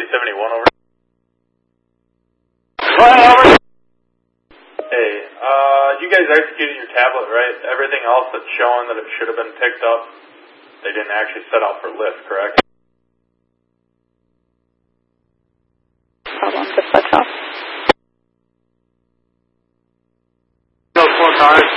7071 over. Over. Hey, you guys executed your tablet, right? Everything else that's showing that it should have been picked up, they didn't actually set out for lift, correct? Problem, dispatch off. Those 4 cars.